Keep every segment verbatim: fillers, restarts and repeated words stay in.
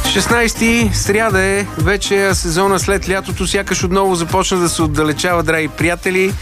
шестнайсети сряда е, вече е сезона след лятото, сякаш отново започна да се отдалечава, драги приятели,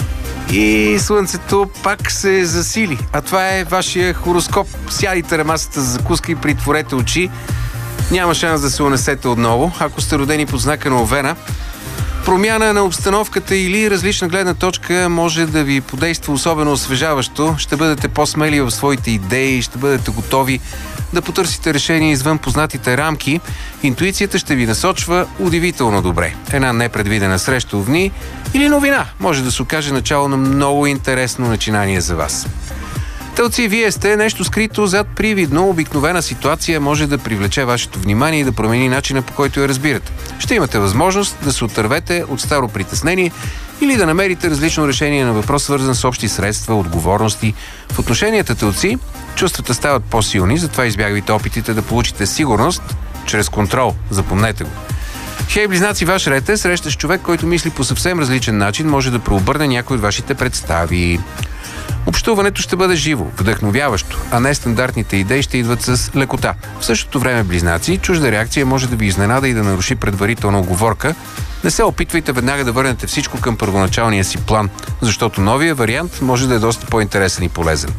и слънцето пак се засили. А това е вашия хороскоп. Сядите на масата за закуска и притворете очи. Няма шанс да се унесете отново, ако сте родени под знака на Овена. Промяна на обстановката или различна гледна точка може да ви подейства особено освежаващо. Ще бъдете по-смели в своите идеи, ще бъдете готови да потърсите решение извън познатите рамки. Интуицията ще ви насочва удивително добре. Една непредвидена среща овни или новина може да се окаже начало на много интересно начинание за вас. Телци, вие сте нещо скрито зад привидно. Обикновена ситуация може да привлече вашето внимание и да промени начина, по който я разбирате. Ще имате възможност да се отървете от старо притеснение или да намерите различно решение на въпрос, свързан с общи средства, отговорности. В отношенията, телци, чувствата стават по-силни, затова избягвайте опитите да получите сигурност чрез контрол. Запомнете го. Хей, близнаци, ваш ред е. Срещаш човек, който мисли по съвсем различен начин, може да преобърне някои от вашите представи. Общуването ще бъде живо, вдъхновяващо, а не стандартните идеи ще идват с лекота. В същото време, близнаци, чужда реакция може да ви изненада и да наруши предварителна уговорка. Не се опитвайте веднага да върнете всичко към първоначалния си план, защото новия вариант може да е доста по-интересен и полезен.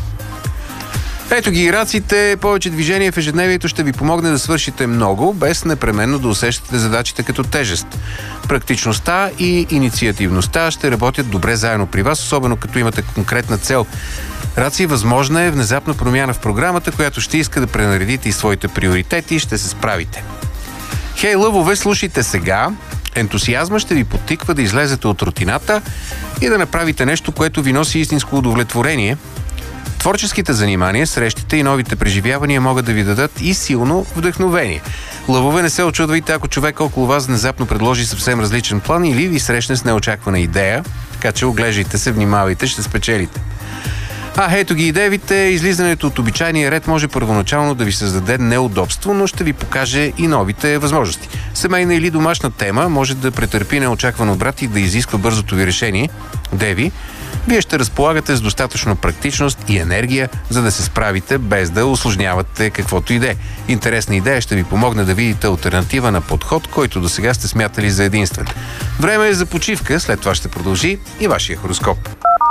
Ето ги и раците. Повече движение в ежедневието ще ви помогне да свършите много, без непременно да усещате задачите като тежест. Практичността и инициативността ще работят добре заедно при вас, особено като имате конкретна цел. Раци, възможна е внезапна промяна в програмата, която ще иска да пренаредите и своите приоритети и ще се справите. Хей, лъвове, слушайте сега. Ентусиазма ще ви подтиква да излезете от рутината и да направите нещо, което ви носи истинско удовлетворение. Творческите занимания, срещите и новите преживявания могат да ви дадат и силно вдъхновение. Лъвове, не се очудвайте, ако човек около вас внезапно предложи съвсем различен план или ви срещне с неочаквана идея, така че оглеждайте се, внимавайте, ще спечелите. А, ето ги и девите. Излизането от обичайния ред може първоначално да ви създаде неудобство, но ще ви покаже и новите възможности. Семейна или домашна тема може да претърпи неочакван обрат и да изисква бързото ви решение. Деви, вие ще разполагате с достатъчно практичност и енергия, за да се справите без да усложнявате каквото и да е. Интересна идея ще ви помогне да видите алтернатива на подход, който до сега сте смятали за единствен. Време е за почивка, след това ще продължи и вашия хороскоп.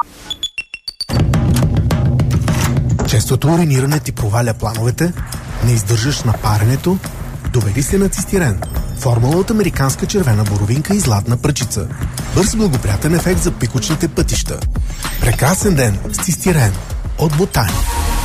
Честото уриниране ти проваля плановете, не издържаш на паренето, доведи се на цистирен. Формула от американска червена боровинка и златна пръчица. Бърз благоприятен ефект за пикочните пътища. Прекрасен ден с цистирен от Ботани.